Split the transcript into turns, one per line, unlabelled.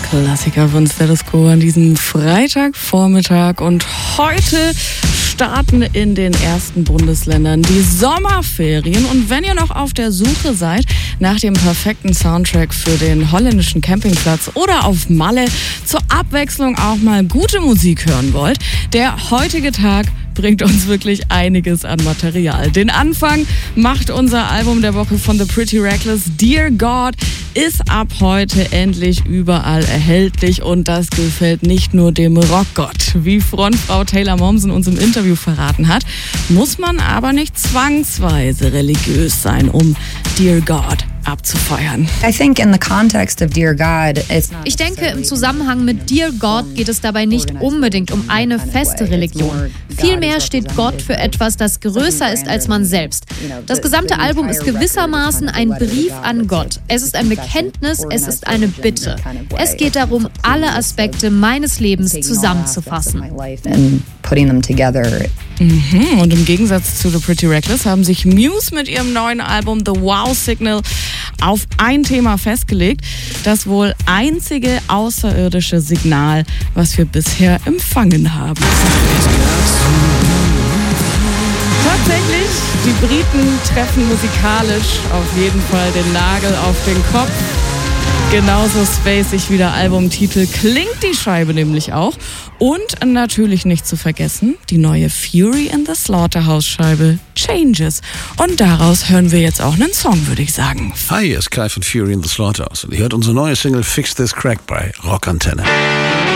Klassiker von Status Quo an diesem Freitagvormittag. Und heute starten in den ersten Bundesländern die Sommerferien. Und wenn ihr noch auf der Suche seid nach dem perfekten Soundtrack für den holländischen Campingplatz oder auf Malle zur Abwechslung auch mal gute Musik hören wollt, der heutige Tag bringt uns wirklich einiges an Material. Den Anfang macht unser Album der Woche von The Pretty Reckless, Dear God, ist ab heute endlich überall erhältlich und das gefällt nicht nur dem Rockgott. Wie Frontfrau Taylor Momsen uns im Interview verraten hat, muss man aber nicht zwangsweise religiös sein, um Dear God abzufeiern.
Ich denke, im Zusammenhang mit Dear God geht es dabei nicht unbedingt um eine feste Religion. Vielmehr steht Gott für etwas, das größer ist als man selbst. Das gesamte Album ist gewissermaßen ein Brief an Gott. Es ist ein Bekenntnis, es ist eine Bitte. Es geht darum, alle Aspekte meines Lebens zusammenzufassen.
Und im Gegensatz zu The Pretty Reckless haben sich Muse mit ihrem neuen Album The Wow Signal auf ein Thema festgelegt. Das wohl einzige außerirdische Signal, was wir bisher empfangen haben. Tatsächlich, die Briten treffen musikalisch auf jeden Fall den Nagel auf den Kopf. Genauso spacig wie der Albumtitel klingt die Scheibe nämlich auch. Und natürlich nicht zu vergessen, die neue Fury in the Slaughterhouse-Scheibe Changes. Und daraus hören wir jetzt auch einen Song, würde ich sagen.
Hi, hier ist Kai von Fury in the Slaughterhouse und ihr hört unsere neue Single Fix This Crack bei Rockantenne.